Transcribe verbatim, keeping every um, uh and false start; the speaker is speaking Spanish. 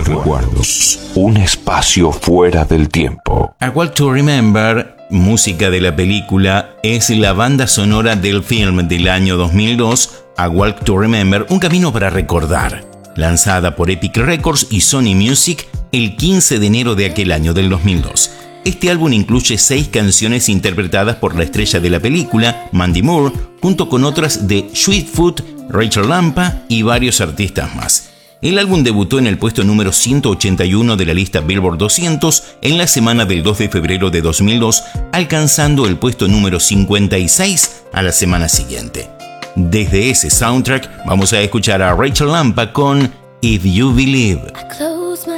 recuerdos. Un espacio fuera del tiempo. A Walk to Remember, música de la película, es la banda sonora del film del año dos mil dos, A Walk to Remember, un camino para recordar, lanzada por Epic Records y Sony Music el quince de enero de aquel año del dos mil dos. Este álbum incluye seis canciones interpretadas por la estrella de la película, Mandy Moore, junto con otras de Sweetfoot, Rachel Lampa y varios artistas más. El álbum debutó en el puesto número ciento ochenta y uno de la lista Billboard doscientos en la semana del dos de febrero de dos mil dos, alcanzando el puesto número cincuenta y seis a la semana siguiente. Desde ese soundtrack vamos a escuchar a Rachel Lampa con If You Believe. I close my